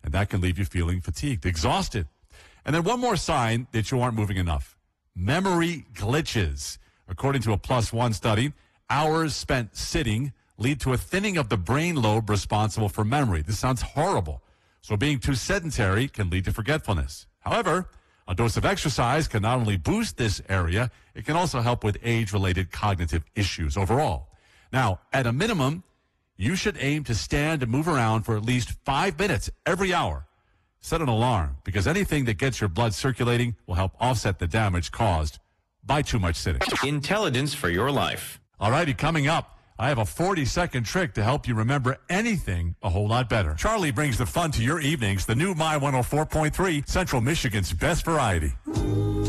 and that can leave you feeling fatigued, exhausted. And then one more sign that you aren't moving enough: memory glitches. According to a +1 study, hours spent sitting lead to a thinning of the brain lobe responsible for memory. This sounds horrible. So being too sedentary can lead to forgetfulness. However, a dose of exercise can not only boost this area, it can also help with age-related cognitive issues overall. Now, at a minimum, you should aim to stand and move around for at least 5 minutes every hour. Set an alarm, because anything that gets your blood circulating will help offset the damage caused by too much sitting. Intelligence for your life. All righty, coming up, I have a 40-second trick to help you remember anything a whole lot better. Charlie brings the fun to your evenings. The new My 104.3, Central Michigan's best variety.